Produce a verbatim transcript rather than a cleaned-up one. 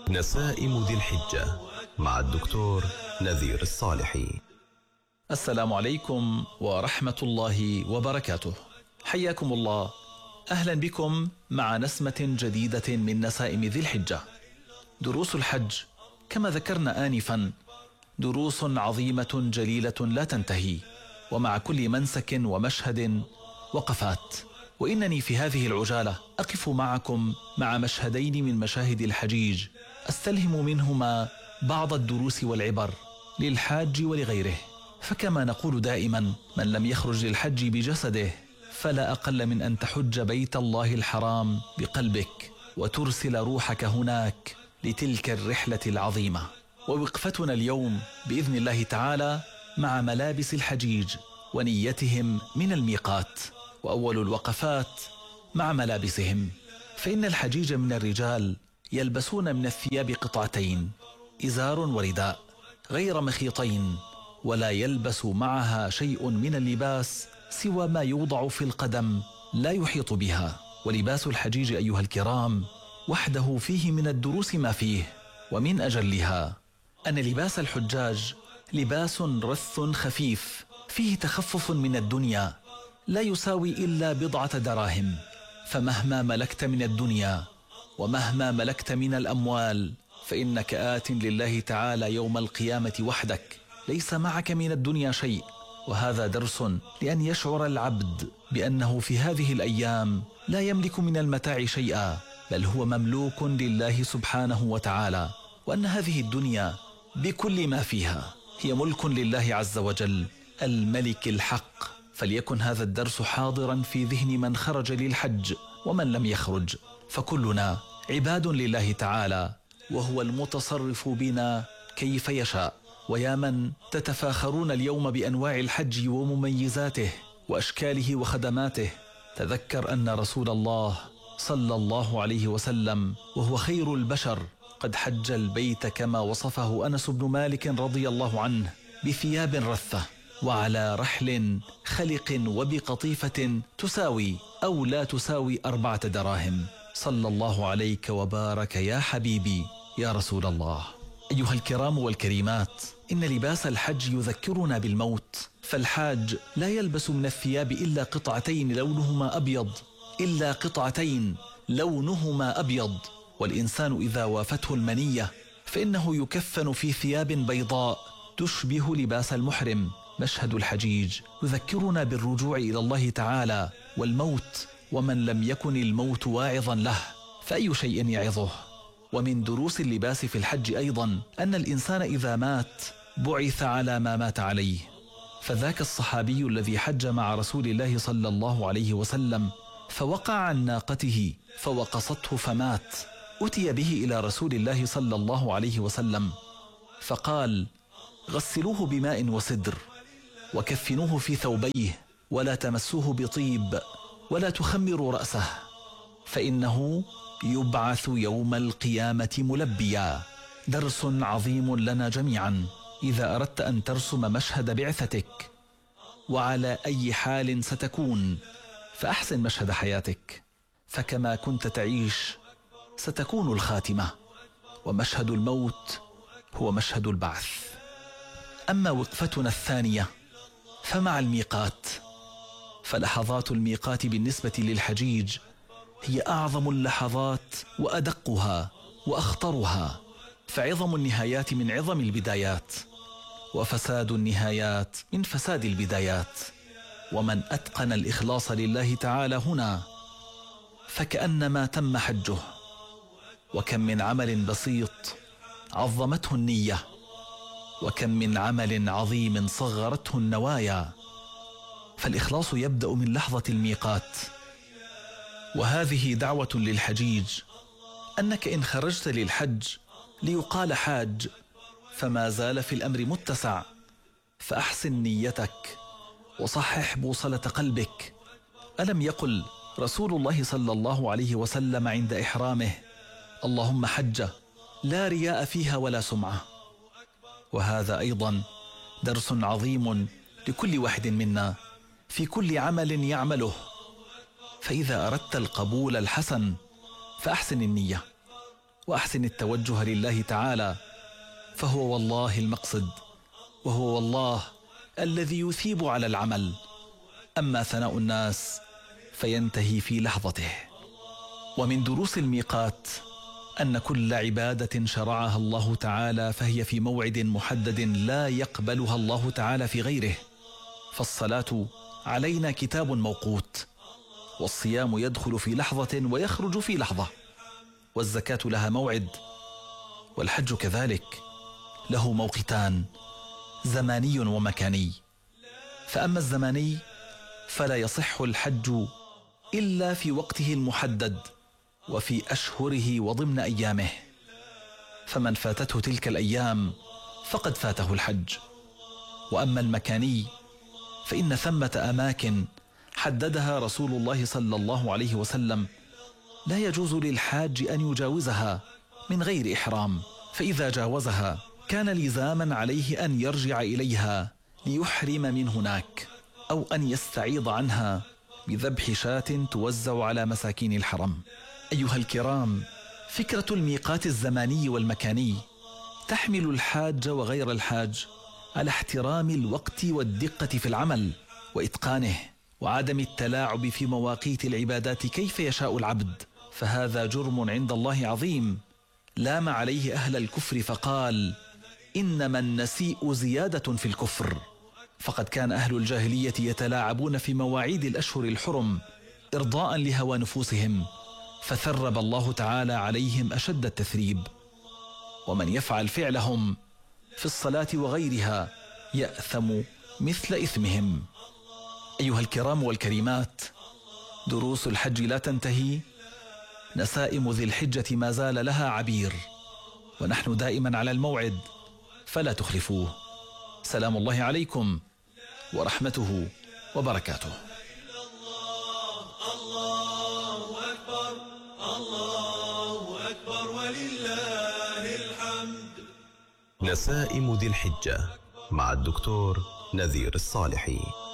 نسائم ذي الحجة مع الدكتور نذير الصالحي. السلام عليكم ورحمة الله وبركاته. حياكم الله، أهلا بكم مع نسمة جديدة من نسائم ذي الحجة. دروس الحج كما ذكرنا آنفا دروس عظيمة جليلة لا تنتهي، ومع كل منسك ومشهد وقفات. وإنني في هذه العجالة أقف معكم مع مشهدين من مشاهد الحجيج أستلهم منهما بعض الدروس والعبر للحاج ولغيره. فكما نقول دائما: من لم يخرج للحج بجسده فلا أقل من أن تحج بيت الله الحرام بقلبك وترسل روحك هناك لتلك الرحلة العظيمة. ووقفتنا اليوم بإذن الله تعالى مع ملابس الحجيج ونيتهم من الميقات، وأول الوقفات مع ملابسهم. فإن الحجيج من الرجال يلبسون من الثياب قطعتين، إزار ورداء، غير مخيطين، ولا يلبس معها شيء من اللباس سوى ما يوضع في القدم لا يحيط بها. ولباس الحجيج أيها الكرام وحده فيه من الدروس ما فيه، ومن أجلها أن لباس الحجاج لباس رث خفيف فيه تخفف من الدنيا، لا يساوي إلا بضعة دراهم. فمهما ملكت من الدنيا ومهما ملكت من الأموال فإنك آت لله تعالى يوم القيامة وحدك، ليس معك من الدنيا شيء. وهذا درس لأن يشعر العبد بأنه في هذه الأيام لا يملك من المتاع شيئا، بل هو مملوك لله سبحانه وتعالى، وأن هذه الدنيا بكل ما فيها هي ملك لله عز وجل الملك الحق. فليكن هذا الدرس حاضرا في ذهن من خرج للحج ومن لم يخرج، فكلنا عباد لله تعالى، وهو المتصرف بنا كيف يشاء. ويا من تتفاخرون اليوم بأنواع الحج ومميزاته وأشكاله وخدماته، تذكر أن رسول الله صلى الله عليه وسلم وهو خير البشر قد حج البيت كما وصفه أنس بن مالك رضي الله عنه، بثياب رثة وعلى رحل خلق وبقطيفة تساوي أو لا تساوي أربعة دراهم. صلى الله عليك وبارك يا حبيبي يا رسول الله. أيها الكرام والكريمات، إن لباس الحج يذكرنا بالموت، فالحاج لا يلبس من الثياب إلا قطعتين لونهما أبيض، إلا قطعتين لونهما أبيض. والإنسان إذا وافته المنية فإنه يكفن في ثياب بيضاء تشبه لباس المحرم. مشهد الحجيج يذكرنا بالرجوع إلى الله تعالى والموت، ومن لم يكن الموت واعظا له فأي شيء يعظه. ومن دروس اللباس في الحج أيضا أن الإنسان إذا مات بعث على ما مات عليه. فذاك الصحابي الذي حج مع رسول الله صلى الله عليه وسلم فوقع عن ناقته فوقصته فمات، أتي به إلى رسول الله صلى الله عليه وسلم فقال: غسلوه بماء وسدر وكفنوه في ثوبيه، ولا تمسوه بطيب ولا تخمروا رأسه، فإنه يبعث يوم القيامة ملبيا. درس عظيم لنا جميعا إذا أردت أن ترسم مشهد بعثتك وعلى أي حال ستكون، فأحسن مشهد حياتك، فكما كنت تعيش ستكون الخاتمة، ومشهد الموت هو مشهد البعث. أما وقفتنا الثانية فمع الميقات، فلحظات الميقات بالنسبة للحجيج هي أعظم اللحظات وأدقها وأخطرها، فعظم النهايات من عظم البدايات، وفساد النهايات من فساد البدايات. ومن أتقن الإخلاص لله تعالى هنا فكأنما تم حجه. وكم من عمل بسيط عظمته النية، وكم من عمل عظيم صغرته النوايا. فالإخلاص يبدأ من لحظة الميقات. وهذه دعوة للحجيج أنك إن خرجت للحج ليقال حاج فما زال في الأمر متسع، فأحسن نيتك وصحح بوصلة قلبك. ألم يقل رسول الله صلى الله عليه وسلم عند إحرامه: اللهم حجة لا رياء فيها ولا سمعة؟ وهذا أيضا درس عظيم لكل واحد منا في كل عمل يعمله. فإذا أردت القبول الحسن فأحسن النية وأحسن التوجه لله تعالى، فهو والله المقصد، وهو والله الذي يثيب على العمل. أما ثناء الناس فينتهي في لحظته. ومن دروس الميقات أن كل عبادة شرعها الله تعالى فهي في موعد محدد لا يقبلها الله تعالى في غيره. فالصلاة علينا كتاب موقوت، والصيام يدخل في لحظة ويخرج في لحظة، والزكاة لها موعد، والحج كذلك له موقتان، زماني ومكاني. فأما الزماني فلا يصح الحج إلا في وقته المحدد وفي أشهره وضمن أيامه، فمن فاتته تلك الأيام فقد فاته الحج. وأما المكاني فإن ثمة أماكن حددها رسول الله صلى الله عليه وسلم لا يجوز للحاج أن يجاوزها من غير إحرام، فإذا جاوزها كان لزاما عليه أن يرجع إليها ليحرم من هناك، أو أن يستعيض عنها بذبح شاة توزع على مساكين الحرم. أيها الكرام، فكرة الميقات الزماني والمكاني تحمل الحاج وغير الحاج على احترام الوقت والدقة في العمل وإتقانه، وعدم التلاعب في مواقيت العبادات كيف يشاء العبد، فهذا جرم عند الله عظيم لام عليه أهل الكفر فقال: إنما النسيء زيادة في الكفر. فقد كان أهل الجاهلية يتلاعبون في مواعيد الأشهر الحرم إرضاء لهوى نفوسهم، فثرب الله تعالى عليهم أشد التثريب. ومن يفعل فعلهم في الصلاة وغيرها يأثم مثل إثمهم. أيها الكرام والكريمات، دروس الحج لا تنتهي، نسائم ذي الحجة ما زال لها عبير، ونحن دائما على الموعد فلا تخلفوه. سلام الله عليكم ورحمته وبركاته. الله أكبر الله أكبر ولله الحمد. نسائم ذي الحجة مع الدكتور نذير الصالحي.